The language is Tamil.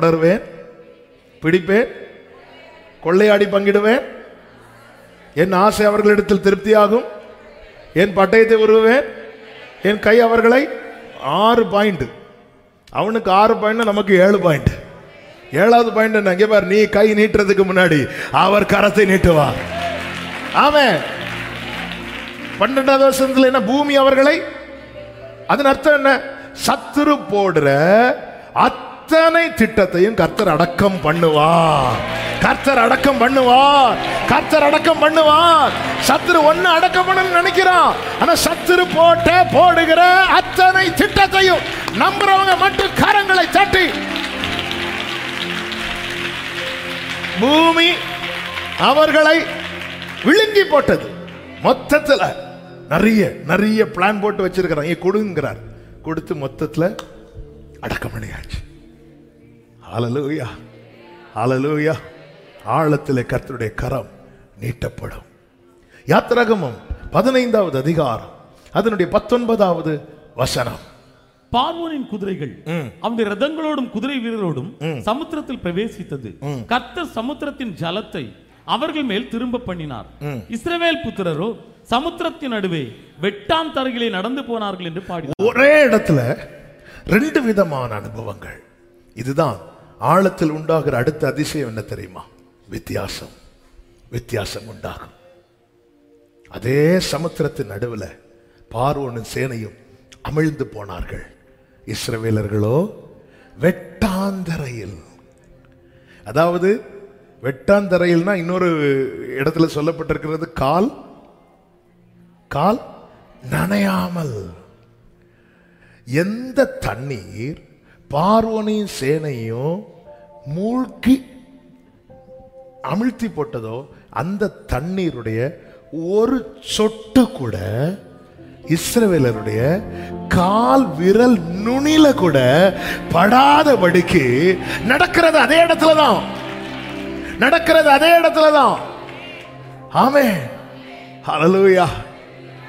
தொடருவேன், பிடிப்பேன், கொள்ளையாடி பங்கிடுவேன், என் ஆசை அவர்களிடத்தில் திருப்தியாகும், என் பட்டயத்தை உருவேன், என் கை அவர்களை 6 பாயிண்ட். அவனுக்கு 6 பாயிண்ட், நமக்கு 7 பாயிண்ட். 7வது பாயிண்ட் என்ன? இங்கே பார், நீ கை நீட்டுறதுக்கு முன்னாடி அவர் கரத்தை நீட்டுவார். ஆமென். 12வது வசனத்தில் என்ன? பூமி அவர்களை, அதன் அர்த்தம் என்ன? சத்துரு போடுற அத்தனை திட்டத்தையும் கர்த்தர் அடக்கம் பண்ணுவார். கர்த்தர் அடக்கம் பண்ணுவார். கர்த்தர் அடக்கம் பண்ணுவார். சத்துரு ஒண்ணு அடக்கம் பண்ணணும்னு நினைக்கிறான். ஆனா சத்துரு போடுகிற அத்தனை திட்டத்தையும் நம்புறவங்க மட்டும் கரங்களை தட்டி, பூமி அவர்களை விழுங்கி போட்டது. மொத்தத்தில் நிறைய பிளான் போட்டு வச்சிருக்கிறான். கொடுங்கிறார், கொடுத்து மொத்தத்தில் அடக்கம் பண்ணியாச்சு. ஹல்லேலூயா, ஹல்லேலூயா. ஆழத்திலே கர்த்தருடைய கரம் நீட்டப்படும். யாத்திராகமம் 15வது அதிகாரம் அதனுடைய 19வது வசனம். பார்வோனின் குதிரைகள் அவனுடைய ரதங்களோடும் குதிரை வீரரோடும் சமுத்திரத்தில் பிரவேசித்தது. கர்த்தர் சமுத்திரத்தின் ஜலத்தை அவர்கள் மேல் திரும்ப பண்ணினார். இஸ்ரவேல் புத்திரரோ சமுத்திரத்தின் நடுவே வெட்டாம் தரையிலே நடந்து போனார்கள் என்று பாடினார். ஒரே இடத்துல 2 விதமான அனுபவங்கள். இதுதான் ஆழத்தில் உண்டாகிற அடுத்த அதிசயம். என்ன தெரியுமா? வித்தியாசம் உண்டாகும். அதே சமுத்திரத்தின் நடுவில் பார்வோனின் சேனையும் அமிழ்ந்து போனார்கள். இஸ்ரவேலர்களோ வெட்டாந்தரையில். அதாவது வெட்டாந்தரையில்னா இன்னொரு இடத்துல சொல்லப்பட்டிருக்கிறது கால் நனையாமல். எந்த தண்ணீர் பார்வோனின் சேனையும் மூழ்கி அமிழ்த்தி போட்டதோ அந்த தண்ணீருடைய ஒரு சொட்டு கூட இஸ்ரவேலருடைய கால் விரல் நுனில கூட படாதபடிக்கு நடக்கிறது அதே இடத்துல தான். ஆமென். ஹல்லேலூயா.